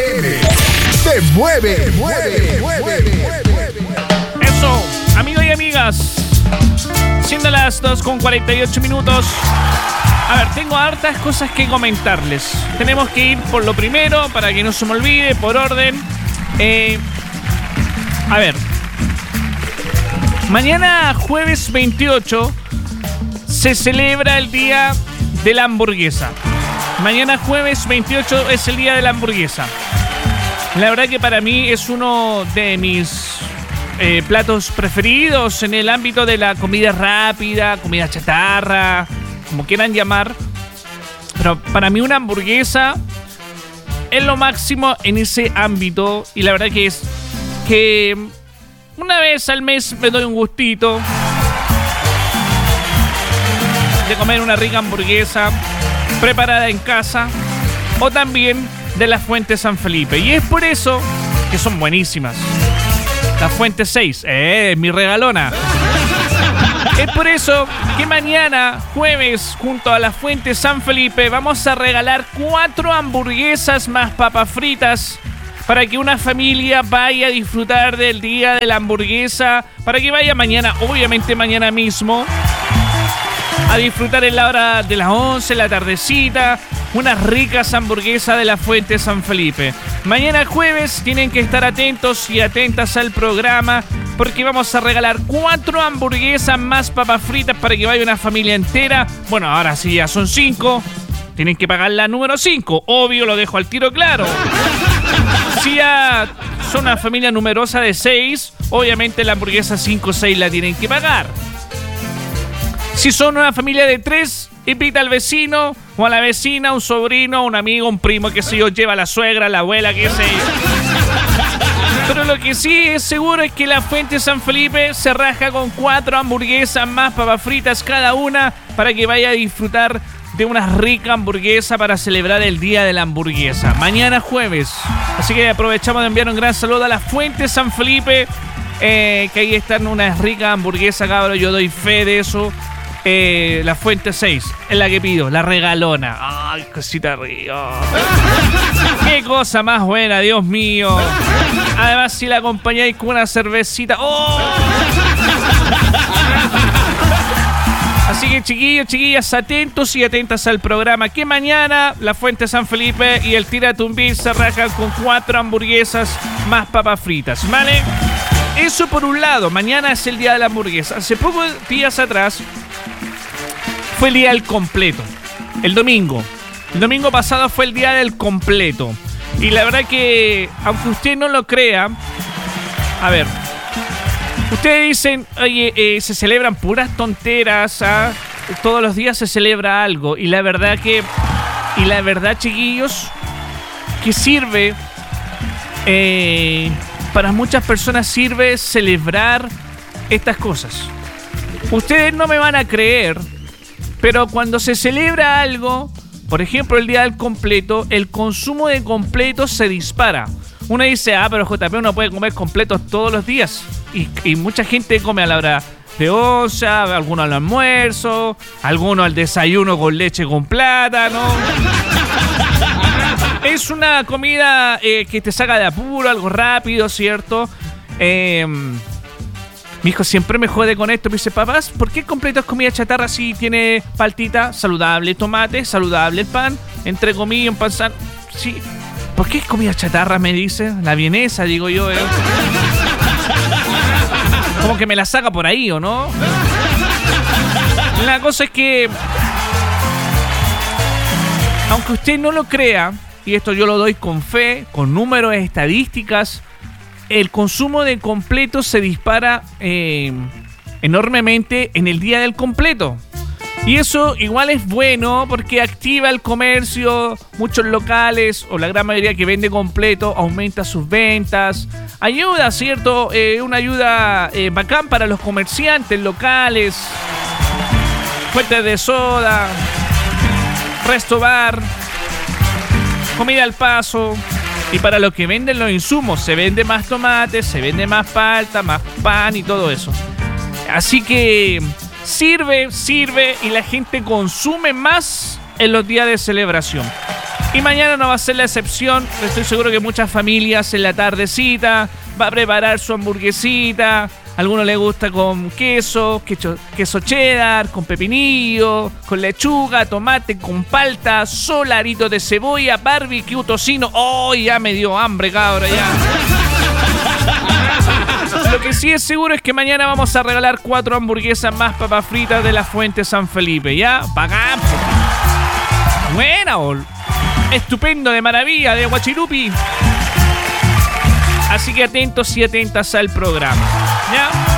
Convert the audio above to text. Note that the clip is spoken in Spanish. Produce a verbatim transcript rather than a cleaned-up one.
M. Te mueve, te mueve, te mueve, te mueve. Eso, amigos y amigas. Siendo las dos con cuarenta y ocho minutos. A ver, tengo hartas cosas que comentarles. Tenemos que ir por lo primero, para que no se me olvide, por orden. Eh, a ver. Mañana, jueves veintiocho, se celebra el Día de la Hamburguesa. Mañana, jueves veintiocho, es el Día de la Hamburguesa. La verdad que para mí es uno de mis eh, platos preferidos en el ámbito de la comida rápida, comida chatarra, como quieran llamar. Pero para mí una hamburguesa es lo máximo en ese ámbito. Y la verdad que es que una vez al mes me doy un gustito de comer una rica hamburguesa preparada en casa, o también de la Fuente San Felipe. Y es por eso que son buenísimas. La Fuente seis, eh, mi regalona. Es por eso que mañana, jueves, junto a la Fuente San Felipe, vamos a regalar cuatro hamburguesas más papas fritas para que una familia vaya a disfrutar del Día de la Hamburguesa, para que vaya mañana, obviamente mañana mismo, a disfrutar en la hora de las once, la tardecita, unas ricas hamburguesas de la Fuente San Felipe. Mañana jueves tienen que estar atentos y atentas al programa, porque vamos a regalar cuatro hamburguesas más papas fritas para que vaya una familia entera. Bueno, ahora sí ya son cinco. Tienen que pagar la número cinco. Obvio, lo dejo al tiro claro. Si ya son una familia numerosa de seis, obviamente la hamburguesa cinco o seis la tienen que pagar. Si son una familia de tres, invita al vecino o a la vecina, un sobrino, un amigo, un primo, qué sé yo, lleva a la suegra, la abuela, qué sé yo. Pero lo que sí es seguro es que la Fuente San Felipe se raja con cuatro hamburguesas más papas fritas cada una, para que vaya a disfrutar de una rica hamburguesa para celebrar el Día de la Hamburguesa. Mañana jueves. Así que aprovechamos de enviar un gran saludo a la Fuente San Felipe, eh, que ahí están unas ricas hamburguesas, cabrón. Yo doy fe de eso. Eh, la Fuente seis es la que pido, la regalona. Ay, cosita rica. Qué cosa más buena, Dios mío. Además, si la acompañáis con una cervecita. ¡Oh! Así que, chiquillos, chiquillas, atentos y atentas al programa, que mañana la Fuente San Felipe y el Tira Tumbí se rajan con cuatro hamburguesas más papas fritas, ¿vale? Eso por un lado. Mañana es el Día de la Hamburguesa. Hace pocos días atrás fue el Día del Completo. El domingo. El domingo pasado fue el Día del Completo. Y la verdad que, aunque usted no lo crea, a ver, ustedes dicen, oye, eh, se celebran puras tonteras, ¿ah? Todos los días se celebra algo. Y la verdad que, y la verdad, chiquillos, que sirve, eh, para muchas personas sirve celebrar estas cosas. Ustedes no me van a creer, pero cuando se celebra algo, por ejemplo el Día del Completo, el consumo de completos se dispara. Uno dice, ah, pero J P uno puede comer completos todos los días. Y, y mucha gente come a la hora de once, algunos al almuerzo, algunos al desayuno con leche con plátano. Es una comida eh, que te saca de apuro, algo rápido, ¿cierto? Eh, mi hijo siempre me jode con esto. Me dice, papás, ¿por qué el completo es comida chatarra si tiene paltita saludable, tomate saludable, el pan, entre comillas, un pan sano? Sí. ¿Por qué es comida chatarra, me dice? La vienesa, digo yo. Eh. Como que me la saca por ahí, ¿o no? La cosa es que, aunque usted no lo crea, y esto yo lo doy con fe, con números, estadísticas, el consumo de completos se dispara eh, enormemente en el Día del Completo. Y eso igual es bueno porque activa el comercio. Muchos locales, o la gran mayoría que vende completo, aumenta sus ventas. Ayuda, ¿cierto? Eh, una ayuda eh, bacán para los comerciantes locales. Fuentes de soda, resto bar, comida al paso. Y para los que venden los insumos, se vende más tomate, se vende más palta, más pan y todo eso. Así que sirve, sirve y la gente consume más en los días de celebración. Y mañana no va a ser la excepción. Estoy seguro que muchas familias en la tardecita va a preparar su hamburguesita. A algunos les gusta con queso, queso, queso cheddar, con pepinillo, con lechuga, tomate, con palta, solarito de cebolla, barbecue, tocino. ¡Oh, ya me dio hambre, cabra, ya! Lo que sí es seguro es que mañana vamos a regalar cuatro hamburguesas más papas fritas de la Fuente San Felipe, ¿ya? ¡Bacán! Buena, bol. Estupendo, de maravilla, de Guachirupi. Así que atentos y atentas al programa, ¿ya?